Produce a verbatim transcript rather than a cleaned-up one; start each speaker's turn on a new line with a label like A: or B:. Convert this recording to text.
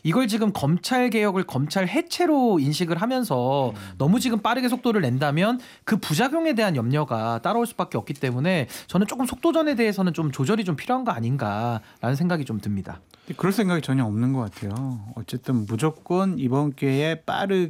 A: 이걸 지금 검찰 개혁을 검찰 해체로 인식을 하면서 음. 너무 지금 빠르게 속도를 낸다면 그 부작용에 대한 염려가 따라올 수밖에 없기 때문에 저는 조금 속도전에 대해서는 좀 조절이 좀 필요한 거 아닌가라는 생각이 좀 듭니다.
B: 그럴 생각이 전혀 없는 것 같아요. 어쨌든 무조건 이번 기회에 빠르게